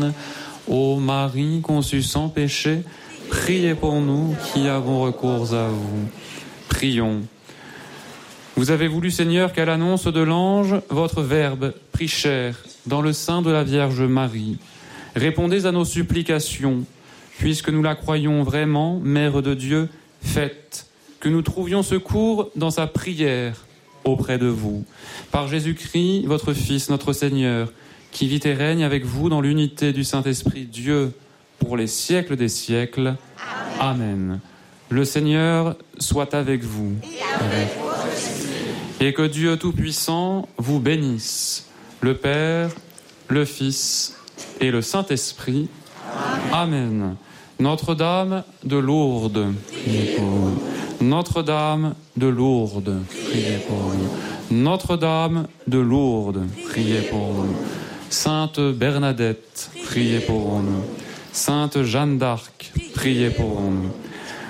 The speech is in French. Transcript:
Ô Marie conçue sans péché, priez pour nous qui avons recours à vous. Prions. Vous avez voulu, Seigneur, qu'à l'annonce de l'ange, votre Verbe prit chair dans le sein de la Vierge Marie. Répondez à nos supplications, puisque nous la croyons vraiment, Mère de Dieu, faites que nous trouvions secours dans sa prière auprès de vous. Par Jésus-Christ, votre Fils, notre Seigneur, qui vit et règne avec vous dans l'unité du Saint-Esprit, Dieu, pour les siècles des siècles. Amen. Le Seigneur soit avec vous. Et que Dieu Tout-Puissant vous bénisse, le Père, le Fils et le Saint-Esprit. Amen. Notre-Dame de Lourdes, priez pour nous. Notre-Dame de Lourdes, priez pour nous. Notre-Dame de Lourdes, priez pour nous. Sainte Bernadette, priez pour nous. Sainte Jeanne d'Arc, priez pour nous.